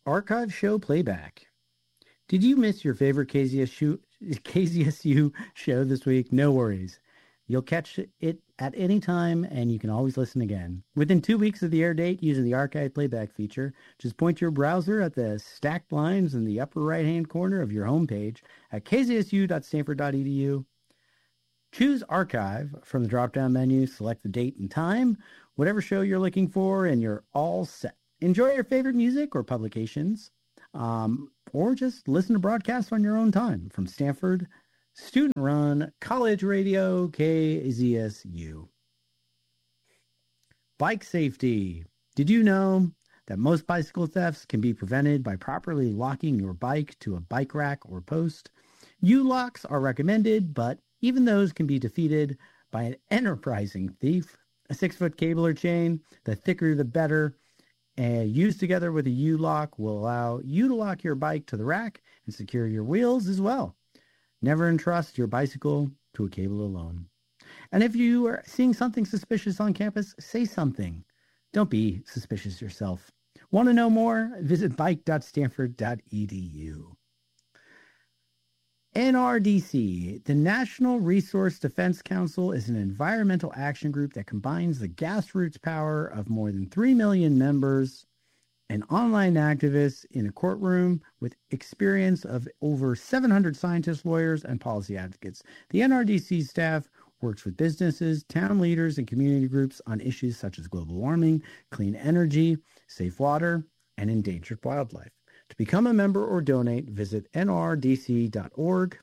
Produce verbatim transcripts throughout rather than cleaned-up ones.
Archive show playback. Did you miss your favorite K Z S U, K Z S U show this week? No worries. You'll catch it at any time, and you can always listen again. Within two weeks of the air date, using the archive playback feature, just point your browser at the stacked lines in the upper right-hand corner of your homepage at k z s u dot stanford dot e d u. Choose Archive from the drop-down menu, select the date and time, whatever show you're looking for, and you're all set. Enjoy your favorite music or publications, um, or just listen to broadcasts on your own time from Stanford student-run college radio K Z S U. Bike safety. Did you know that most bicycle thefts can be prevented by properly locking your bike to a bike rack or post? U-locks are recommended, but even those can be defeated by an enterprising thief. A six-foot cable or chain, the thicker the better, and used together with a U-lock will allow you to lock your bike to the rack and secure your wheels as well. Never entrust your bicycle to a cable alone. And if you are seeing something suspicious on campus, say something. Don't be suspicious yourself. Want to know more? Visit bike dot stanford dot e d u. N R D C, the National Resource Defense Council, is an environmental action group that combines the grassroots power of more than three million members and online activists in a courtroom with experience of over seven hundred scientists, lawyers, and policy advocates. The N R D C staff works with businesses, town leaders, and community groups on issues such as global warming, clean energy, safe water, and endangered wildlife. To become a member or donate, visit n r d c dot org.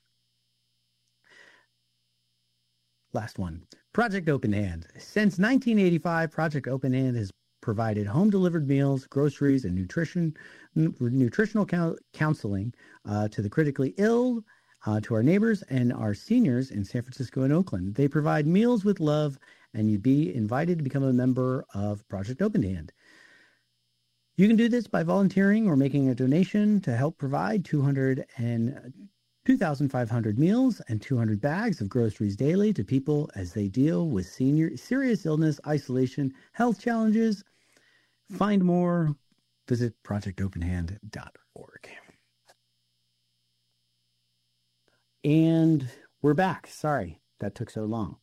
Last one. Project Open Hand. Since nineteen eighty-five, Project Open Hand has provided home-delivered meals, groceries, and nutrition, n- nutritional co- counseling uh, to the critically ill, uh, to our neighbors and our seniors in San Francisco and Oakland. They provide meals with love, and you'd be invited to become a member of Project Open Hand. You can do this by volunteering or making a donation to help provide two hundred and two thousand five hundred meals and two hundred bags of groceries daily to people as they deal with senior serious illness, isolation, health challenges. Find more, visit project open hand dot org. And we're back. Sorry that took so long.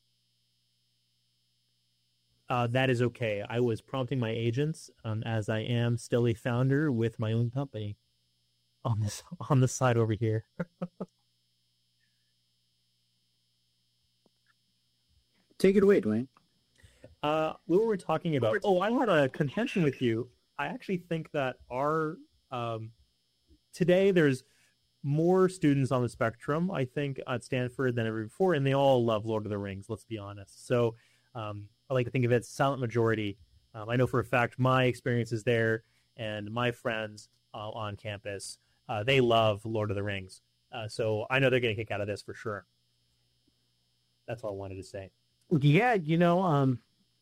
Uh, that is okay. I was prompting my agents, um, as I am still a founder with my own company on this on the side over here. Take it away, Dwayne. Uh, what were we talking about? Oh, I had a contention with you. I actually think that our um, today there's more students on the spectrum, I think, at Stanford than ever before, and they all love Lord of the Rings, let's be honest. So um, I like to think of it as silent majority. Um, I know for a fact my experiences there and my friends uh, on campus, uh, they love Lord of the Rings. Uh, so I know they're getting a kick out of this for sure. That's all I wanted to say. Yeah, you know, um,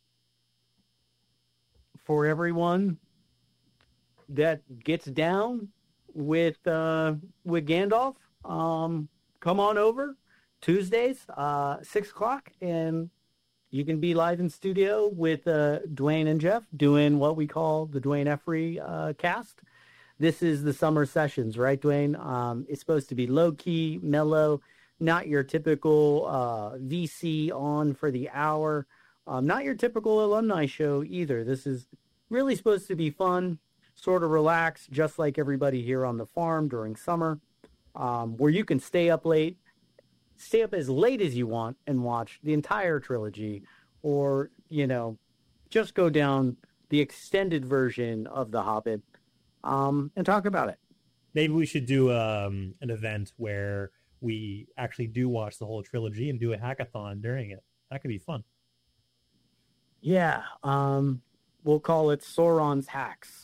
for everyone that gets down with uh, with Gandalf, um, come on over Tuesdays, uh, six o'clock, and you can be live in studio with uh, Dwayne and Jeff doing what we call the Dwayne Effrey uh, cast. This is the summer sessions, right, Dwayne? Um, it's supposed to be low-key, mellow, not your typical uh, V C on for the hour, um, not your typical alumni show either. This is really supposed to be fun, sort of relaxed, just like everybody here on the farm during summer, um, where you can stay up late, stay up as late as you want and watch the entire trilogy, or, you know, just go down the extended version of The Hobbit um, and talk about it. Maybe we should do um, an event where we actually do watch the whole trilogy and do a hackathon during it. That could be fun. Yeah, um, we'll call it Sauron's Hacks.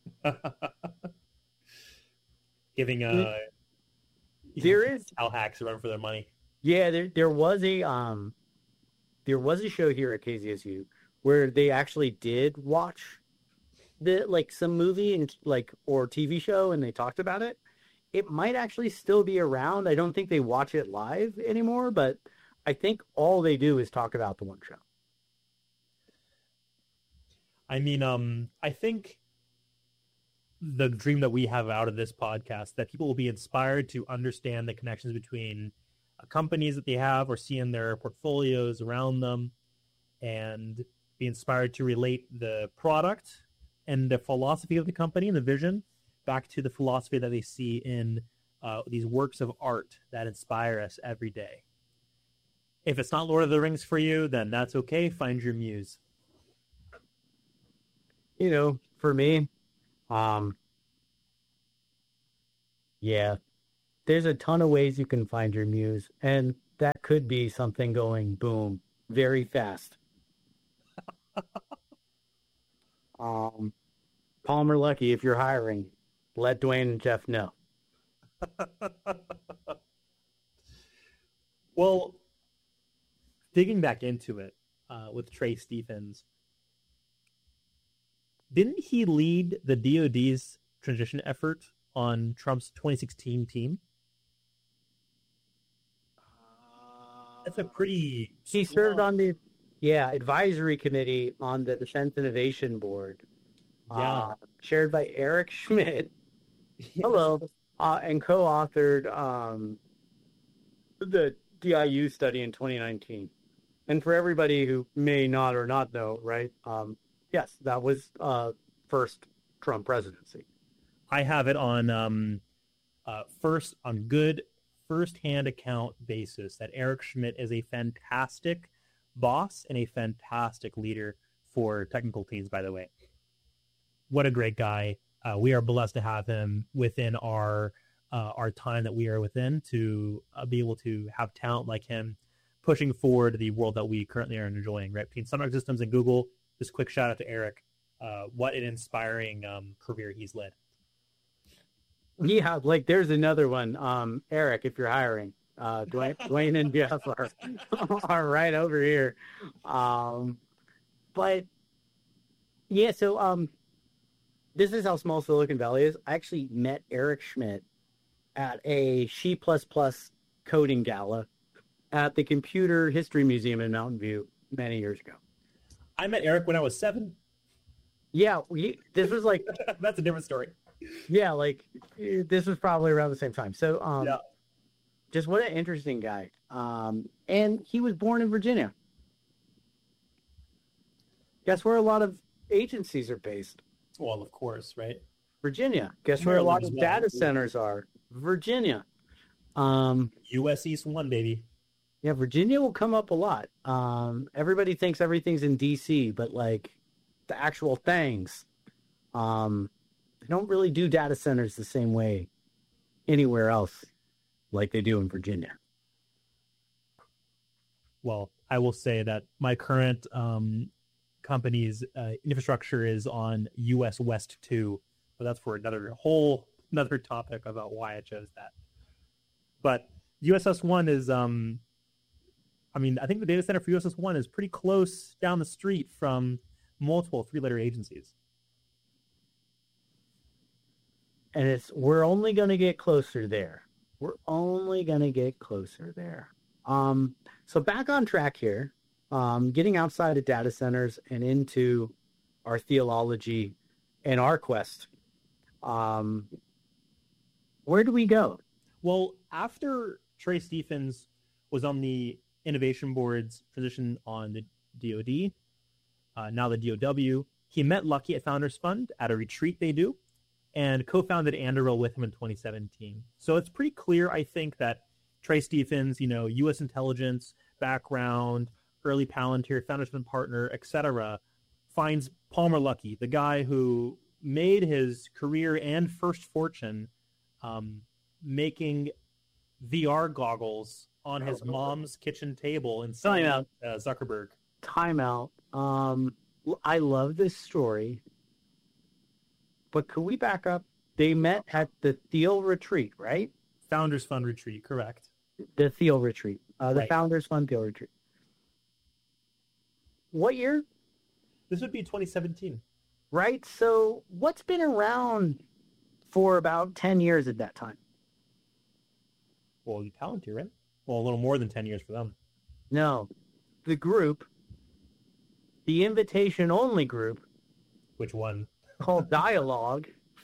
Giving uh, there is how hacks run for their money. Yeah, there there was a um, there was a show here at K Z S U where they actually did watch the like some movie and like or T V show, and they talked about it. It might actually still be around. I don't think they watch it live anymore, but I think all they do is talk about the one show. I mean, um, I think the dream that we have out of this podcast, that people will be inspired to understand the connections between uh, companies that they have or see in their portfolios around them, and be inspired to relate the product and the philosophy of the company and the vision back to the philosophy that they see in uh, these works of art that inspire us every day. If it's not Lord of the Rings for you, then that's okay. Find your muse. You know, for me, um, yeah, there's a ton of ways you can find your muse, and that could be something going boom very fast. um, Palmer Luckey, if you're hiring, let Dwayne and Jeff know. Well, digging back into it uh, with Trey Stephens, didn't he lead the D O D's transition effort on Trump's twenty sixteen team? That's a pretty... He strong... served on the yeah advisory committee on the Defense Innovation Board, yeah, uh, chaired by Eric Schmidt. Hello, uh, and co-authored um, the D I U study in twenty nineteen. And for everybody who may not or not know, right? Um, yes, that was uh, first Trump presidency. I have it on um, uh, first on good first-hand account basis that Eric Schmidt is a fantastic boss and a fantastic leader for technical teams, by the way. What a great guy. Uh, we are blessed to have him within our uh, our time that we are within, to uh, be able to have talent like him pushing forward the world that we currently are enjoying, right? Between Sunrock Systems and Google, just quick shout out to Eric. Uh, what an inspiring um, career he's led. Yeah, like there's another one. Um, Eric, if you're hiring, uh, Dwayne, Dwayne and Jeff are, are right over here. Um, but yeah, so um, this is how small Silicon Valley is. I actually met Eric Schmidt at a C plus plus coding gala at the Computer History Museum in Mountain View many years ago. I met Eric when I was seven. Yeah, we, this was like... That's a different story. Yeah, like, this was probably around the same time. So, um, yeah. just what an interesting guy. Um, and he was born in Virginia. Guess where a lot of agencies are based? Well, of course, right? Virginia. Guess where a lot of data centers are? Virginia. Um, U S East one, baby. Yeah, Virginia will come up a lot. Um, everybody thinks everything's in D C, but like the actual things, um, they don't really do data centers the same way anywhere else like they do in Virginia. Well, I will say that my current um, company's uh, infrastructure is on U S West two, but that's for another whole another topic about why I chose that. But U S S one is, um, I mean, I think the data center for U S S one is pretty close down the street from multiple three-letter agencies. And it's we're only going to get closer there. We're only going to get closer there. Um, so back on track here, um, getting outside of data centers and into our theology and our quest. Um, where do we go? Well, after Trey Stephens was on the Innovation Board's position on the D O D, uh, now the D O W, he met Luckey at Founders Fund at a retreat they do, and co-founded Anduril with him in twenty seventeen. So it's pretty clear, I think, that Trey Stephens, you know, U S intelligence background, early Palantir, Founders Fund partner, et cetera, finds Palmer Luckey, the guy who made his career and first fortune um, making V R goggles on his mom's kitchen table in Time out. Uh, Zuckerberg. Time out. Um, I love this story. But could we back up? They met at the Thiel Retreat, right? Founders Fund Retreat, correct. The Thiel Retreat. Uh, the Right. Founders Fund Thiel Retreat. What year? This would be twenty seventeen. Right? So what's been around for about ten years at that time? Well, you Palantir, right? Well, a little more than ten years for them. No. The group, the invitation-only group, Which one? called Dialogue,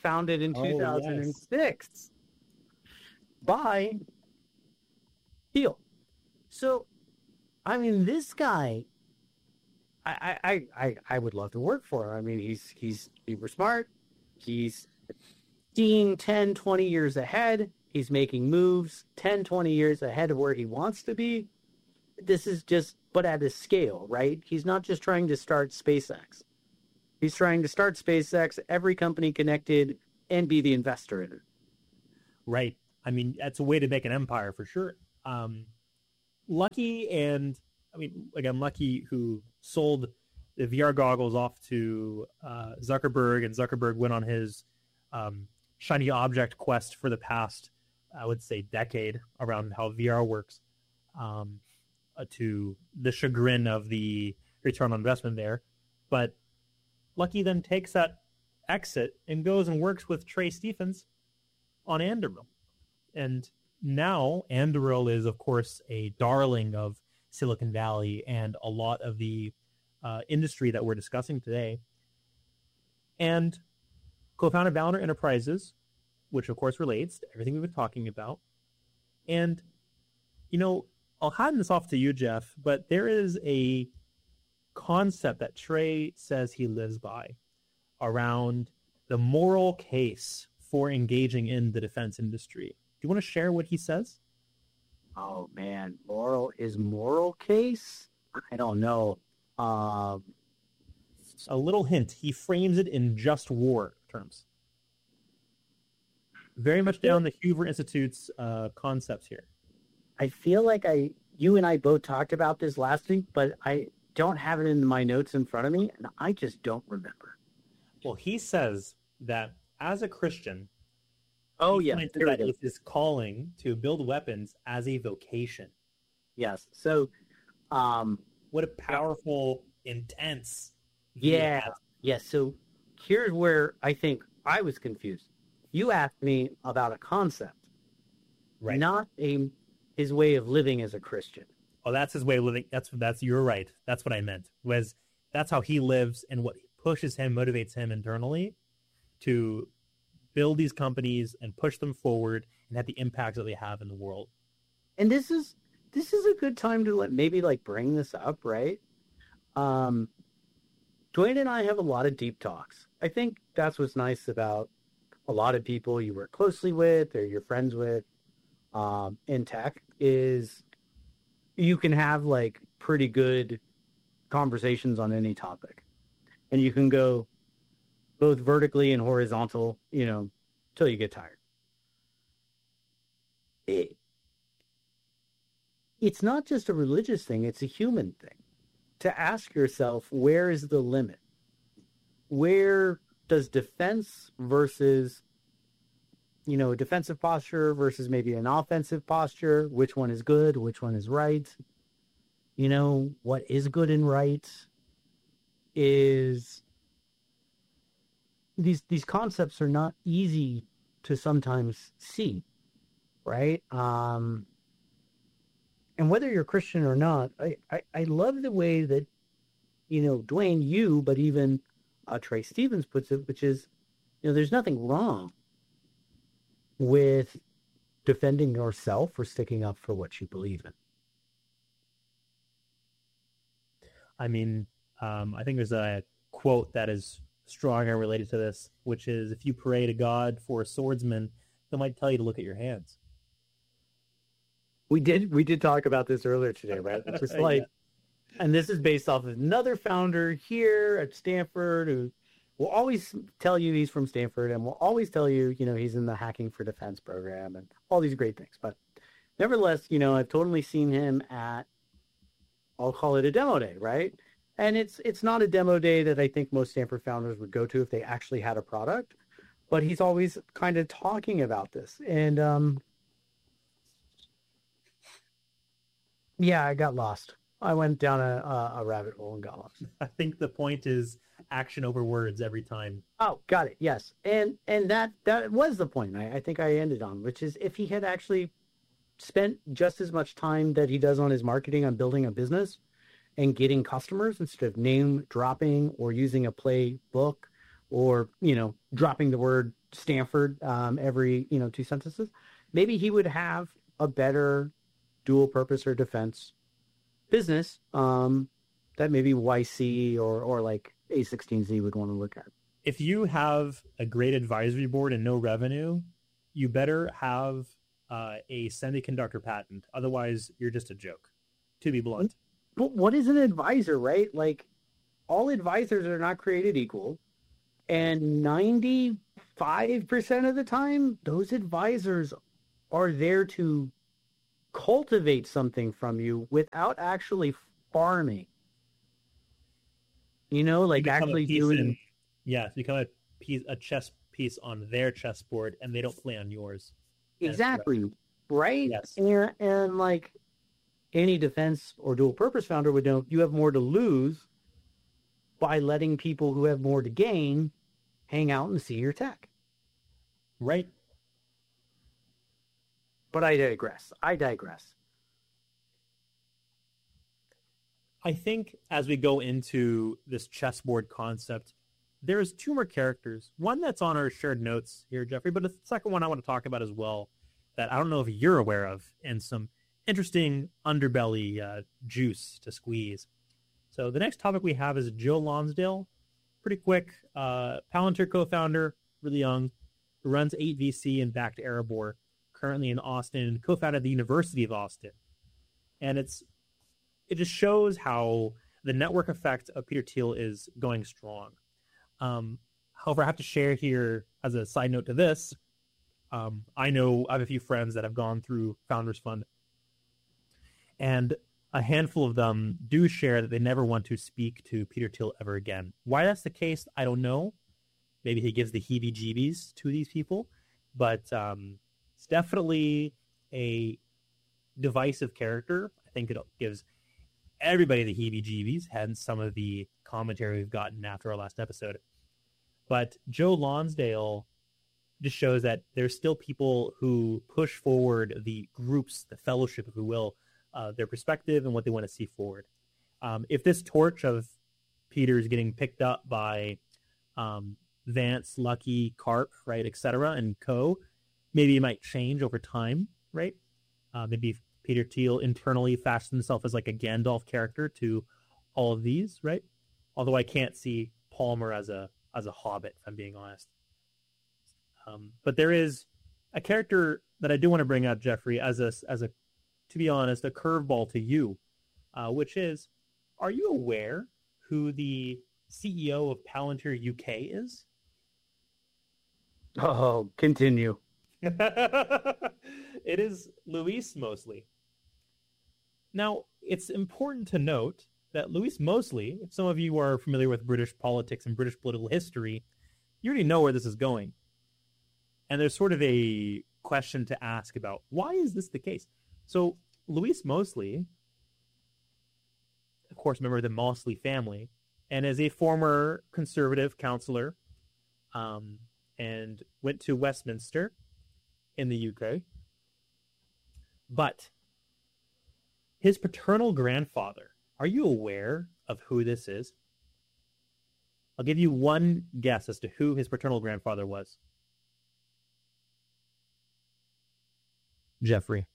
founded in Oh, two thousand six yes. by Thiel. So, I mean, this guy, I, I, I, I would love to work for him. I mean, he's he's super smart. He's seeing ten, twenty years ahead. He's making moves ten, twenty years ahead of where he wants to be. This is just, but at a scale, right? He's not just trying to start SpaceX. He's trying to start SpaceX, every company connected, and be the investor in it. Right. I mean, that's a way to make an empire for sure. Um, Lucky and, I mean, again, Lucky, who sold the V R goggles off to uh, Zuckerberg, and Zuckerberg went on his um, shiny object quest for the past, I would say, decade around how V R works, um, uh, to the chagrin of the return on investment there. But Lucky then takes that exit and goes and works with Trey Stephens on Anduril. And now Anduril is, of course, a darling of Silicon Valley and a lot of the uh, industry that we're discussing today. And co-founded Valor Enterprises, which of course relates to everything we've been talking about. And, you know, I'll hand this off to you, Jeff, but there is a concept that Trey says he lives by around the moral case for engaging in the defense industry. Do you want to share what he says? Oh man, moral is moral case? I don't know. Um, a little hint. He frames it in just war terms. Very much down the Hoover Institute's uh, concepts here. I feel like I, you and I both talked about this last week, but I don't have it in my notes in front of me, and I just don't remember. Well, he says that as a Christian, oh yeah, that it's his calling to build weapons as a vocation. Yes. So, um, what a powerful, intense. Yeah. Yeah. So here's where I think I was confused. You asked me about a concept, right? Not a his way of living as a Christian. Oh, that's his way of living. That's that's you're right. That's what I meant. Was that's how he lives and what pushes him, motivates him internally to build these companies and push them forward and have the impact that they have in the world. And this is this is a good time to let maybe like bring this up, right? Um, Dwayne and I have a lot of deep talks. I think that's what's nice about a lot of people you work closely with or you're friends with um, in tech is you can have like pretty good conversations on any topic. And you can go both vertically and horizontal, you know, till you get tired. It, it's not just a religious thing, it's a human thing. To ask yourself, where is the limit? Where does defense versus, you know, a defensive posture versus maybe an offensive posture, which one is good, which one is right? You know, what is good and right is these these concepts are not easy to sometimes see, right? Um, and whether you're Christian or not, I, I, I love the way that, you know, Dwayne, you, but even uh, Trey Stephens puts it, which is, you know, there's nothing wrong with defending yourself or sticking up for what you believe in. I mean, um, I think there's a quote that is strong and related to this, which is, if you pray to God for a swordsman, he might tell you to look at your hands. We did we did talk about this earlier today, right? It's just like, yeah. And this is based off of another founder here at Stanford who will always tell you he's from Stanford and will always tell you, you know, he's in the Hacking for Defense program and all these great things. But nevertheless, you know, I've totally seen him at, I'll call it a demo day, right? And it's it's not a demo day that I think most Stanford founders would go to if they actually had a product, but he's always kind of talking about this. And um, yeah, I got lost. I went down a, a rabbit hole and got lost. I think the point is action over words every time. Oh, got it. Yes. And and that, that was the point I, I think I ended on, which is if he had actually spent just as much time that he does on his marketing on building a business and getting customers instead of name dropping or using a playbook or, you know, dropping the word Stanford um, every, you know, two sentences, maybe he would have a better dual purpose or defense business um, that maybe Y C or, or like A sixteen Z would want to look at. If you have a great advisory board and no revenue, you better have uh, a semiconductor patent. Otherwise, you're just a joke, to be blunt. But what is an advisor, right? Like, all advisors are not created equal. And ninety-five percent of the time, those advisors are there to cultivate something from you without actually farming. You know, like actually doing... In, yeah, become a piece, a chess piece on their chessboard, and they don't play on yours. Exactly. Right? Yes. And, and like any defense or dual purpose founder would know, you have more to lose by letting people who have more to gain hang out and see your tech. Right. But I digress. I digress. I think as we go into this chessboard concept, there's two more characters. One that's on our shared notes here, Jeffrey, but a second one I want to talk about as well that I don't know if you're aware of, and some interesting underbelly uh, juice to squeeze. So the next topic we have is Joe Lonsdale. Pretty quick. Uh, Palantir co-founder, really young, who runs eight V C and backed Erebor, currently in Austin, co-founded the University of Austin. And it's it just shows how the network effect of Peter Thiel is going strong. Um, however, I have to share here as a side note to this, um, I know I have a few friends that have gone through Founders Fund, and a handful of them do share that they never want to speak to Peter Thiel ever again. Why that's the case, I don't know. Maybe he gives the heebie-jeebies to these people, but um, it's definitely a divisive character. I think it gives everybody the heebie-jeebies, hence some of the commentary we've gotten after our last episode. But Joe Lonsdale just shows that there's still people who push forward the groups, the fellowship, if you will, uh, their perspective and what they want to see forward. Um, if this torch of Peter is getting picked up by um, Vance, Lucky, Karp, right, et cetera, and co, maybe it might change over time, right? Uh, maybe Peter Thiel internally fashions himself as like a Gandalf character to all of these, right? Although I can't see Palmer as a as a hobbit, if I'm being honest. Um, but there is a character that I do want to bring up, Jeffrey, as a as a to be honest, a curveball to you, uh, which is, are you aware who the C E O of Palantir U K is? Oh, continue. It is Louise Mosley. Now, it's important to note that Louise Mosley, if some of you are familiar with British politics and British political history, you already know where this is going. And there's sort of a question to ask about, why is this the case? So Louise Mosley, of course, member of the Mosley family, and is a former conservative counselor, um, and went to Westminster in the U K. But his paternal grandfather, are you aware of who this is? I'll give you one guess as to who his paternal grandfather was. Jeffrey.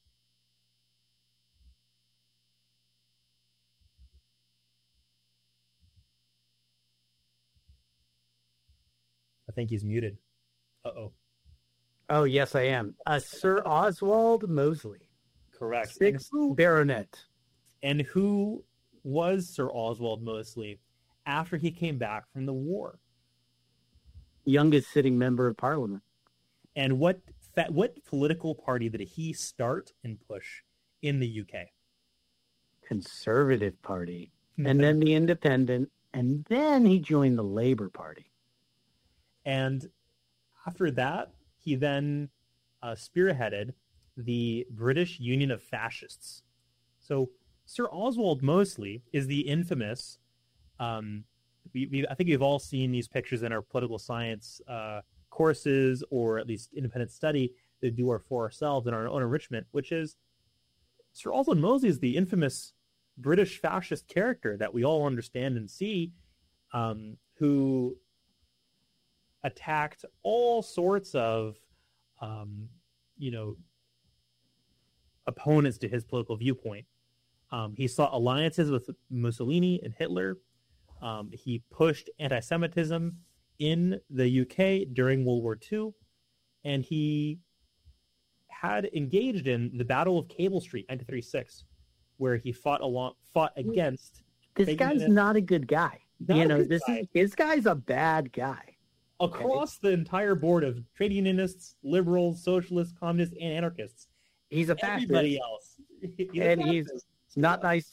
I think he's muted. Uh-oh. Oh, yes, I am. Uh, Sir Oswald Mosley. Correct. Sixth Baronet. And who was Sir Oswald Mosley after he came back from the war? Youngest sitting member of Parliament. And what what political party did he start and push in the U K? Conservative Party. And then the Independent. And then he joined the Labour Party. And after that, he then uh, spearheaded the British Union of Fascists. So Sir Oswald Mosley is the infamous, um, we, we, I think we've all seen these pictures in our political science uh, courses, or at least independent study that do our for ourselves in our own enrichment, which is Sir Oswald Mosley is the infamous British fascist character that we all understand and see, um, who attacked all sorts of, um, you know, opponents to his political viewpoint. Um, he sought alliances with Mussolini and Hitler. Um, he pushed anti-Semitism in the U K during World War Two, and he had engaged in the Battle of Cable Street, nineteen thirty-six, where he fought along, fought against. This guy's not a good guy. Not you a know, good this guy. is this guy's a bad guy. Across the entire board of trade unionists, liberals, socialists, communists, and anarchists. He's a fascist, Everybody else. He's a and he's fascist. not nice